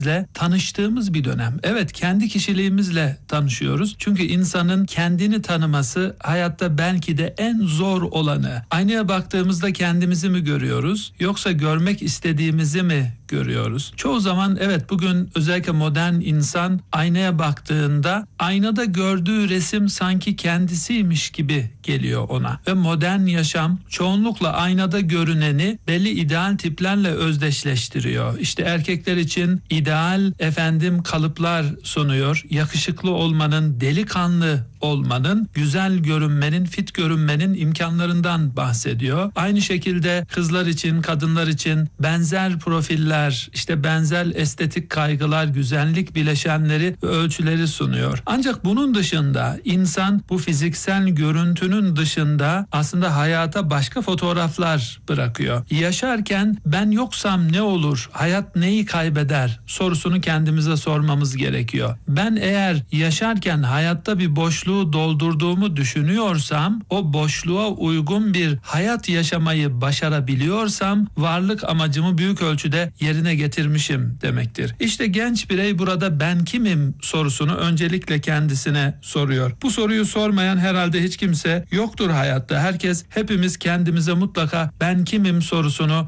tanıştığımız bir dönem. Evet, kendi kişiliğimizle tanışıyoruz. Çünkü insanın kendini tanıması hayatta belki de en zor olanı. Aynaya baktığımızda kendimizi mi görüyoruz yoksa görmek istediğimizi mi görüyoruz? Çoğu zaman evet, bugün özellikle modern insan aynaya baktığında aynada gördüğü resim sanki kendisiymiş gibi geliyor ona. Ve modern yaşam çoğunlukla aynada görüneni belli ideal tiplerle özdeşleştiriyor. İşte erkekler için ideal kalıplar sunuyor. Yakışıklı olmanın, delikanlı olmanın, güzel görünmenin, fit görünmenin imkanlarından bahsediyor. Aynı şekilde kızlar için, kadınlar için benzer profiller, işte benzer estetik kaygılar, güzellik bileşenleri ve ölçüleri sunuyor. Ancak bunun dışında insan bu fiziksel görüntünün dışında aslında hayata başka fotoğraflar bırakıyor. Yaşarken ben yoksam ne olur, hayat neyi kaybeder sorusunu kendimize sormamız gerekiyor. Ben eğer yaşarken hayatta bir boşluğu doldurduğumu düşünüyorsam, o boşluğa uygun bir hayat yaşamayı başarabiliyorsam varlık amacımı büyük ölçüde yerine getirmişim demektir. İşte genç birey burada ben kimim sorusunu öncelikle kendisine soruyor. Bu soruyu sormayan herhalde hiç kimse yoktur hayatta. Hepimiz kendimize mutlaka ben kimim sorusunu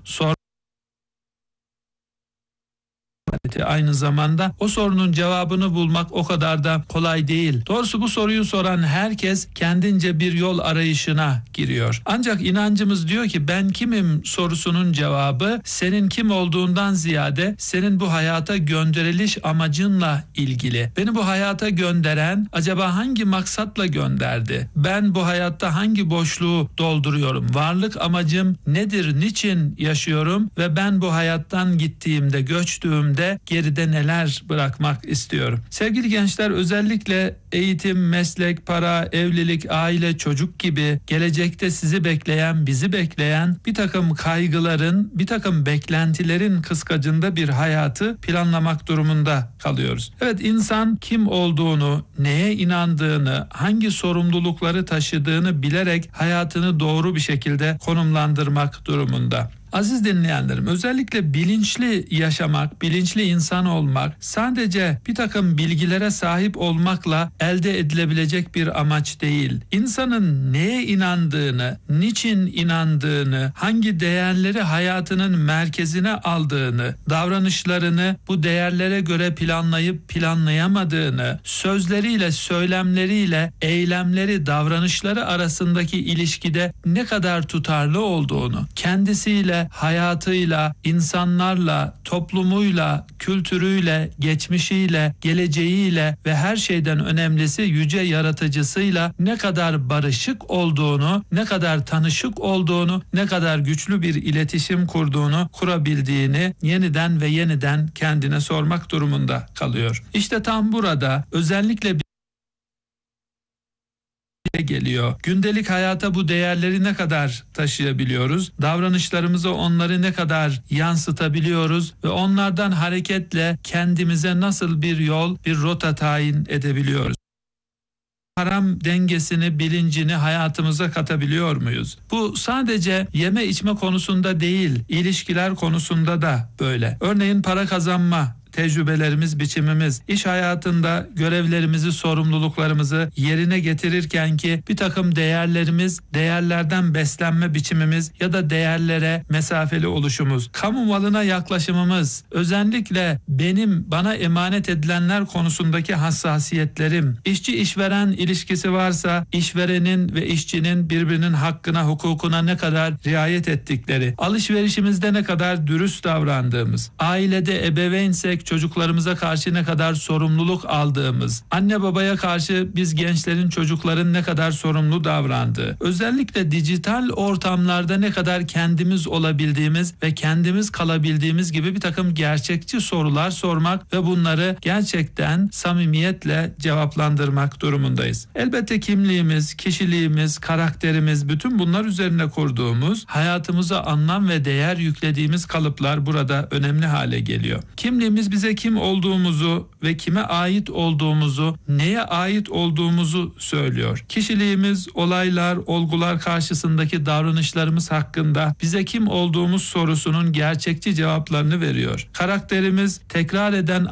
aynı zamanda o sorunun cevabını bulmak o kadar da kolay değil. Doğrusu bu soruyu soran herkes kendince bir yol arayışına giriyor. Ancak inancımız diyor ki ben kimim sorusunun cevabı senin kim olduğundan ziyade senin bu hayata gönderiliş amacınla ilgili. Beni bu hayata gönderen acaba hangi maksatla gönderdi? Ben bu hayatta hangi boşluğu dolduruyorum? Varlık amacım nedir? Niçin yaşıyorum? Ve ben bu hayattan gittiğimde, göçtüğümde geride neler bırakmak istiyorum? Sevgili gençler, özellikle eğitim, meslek, para, evlilik, aile, çocuk gibi gelecekte sizi bekleyen, bizi bekleyen bir takım kaygıların, bir takım beklentilerin kıskacında bir hayatı planlamak durumunda kalıyoruz. Evet, insan kim olduğunu, neye inandığını, hangi sorumlulukları taşıdığını bilerek hayatını doğru bir şekilde konumlandırmak durumunda. Aziz dinleyenlerim, özellikle bilinçli yaşamak, bilinçli insan olmak sadece bir takım bilgilere sahip olmakla elde edilebilecek bir amaç değil. İnsanın neye inandığını, niçin inandığını, hangi değerleri hayatının merkezine aldığını, davranışlarını bu değerlere göre planlayıp planlayamadığını, sözleriyle, söylemleriyle, eylemleri, davranışları arasındaki ilişkide ne kadar tutarlı olduğunu, kendisiyle, hayatıyla, insanlarla, toplumuyla, kültürüyle, geçmişiyle, geleceğiyle ve her şeyden önemlisi yüce yaratıcısıyla ne kadar barışık olduğunu, ne kadar tanışık olduğunu, ne kadar güçlü bir iletişim kurabildiğini yeniden ve yeniden kendine sormak durumunda kalıyor. İşte tam burada özellikle geliyor. Gündelik hayata bu değerleri ne kadar taşıyabiliyoruz? Davranışlarımıza onları ne kadar yansıtabiliyoruz ve onlardan hareketle kendimize nasıl bir yol, bir rota tayin edebiliyoruz? Haram dengesini, bilincini hayatımıza katabiliyor muyuz? Bu sadece yeme içme konusunda değil, ilişkiler konusunda da böyle. Örneğin para kazanma tecrübelerimiz, biçimimiz, iş hayatında görevlerimizi, sorumluluklarımızı yerine getirirken ki bir takım değerlerimiz, değerlerden beslenme biçimimiz ya da değerlere mesafeli oluşumuz, kamu malına yaklaşımımız, özellikle bana emanet edilenler konusundaki hassasiyetlerim, işçi işveren ilişkisi varsa işverenin ve işçinin birbirinin hakkına, hukukuna ne kadar riayet ettikleri, alışverişimizde ne kadar dürüst davrandığımız, ailede ebeveynsek çocuklarımıza karşı ne kadar sorumluluk aldığımız, anne babaya karşı biz gençlerin, çocukların ne kadar sorumlu davrandığı, özellikle dijital ortamlarda ne kadar kendimiz olabildiğimiz ve kendimiz kalabildiğimiz gibi bir takım gerçekçi sorular sormak ve bunları gerçekten samimiyetle cevaplandırmak durumundayız. Elbette kimliğimiz, kişiliğimiz, karakterimiz, bütün bunlar üzerine kurduğumuz, hayatımıza anlam ve değer yüklediğimiz kalıplar burada önemli hale geliyor. Kimliğimiz bize kim olduğumuzu ve kime ait olduğumuzu, neye ait olduğumuzu söylüyor. Kişiliğimiz, olaylar, olgular karşısındaki davranışlarımız hakkında bize kim olduğumuz sorusunun gerçekçi cevaplarını veriyor. Karakterimiz tekrar eden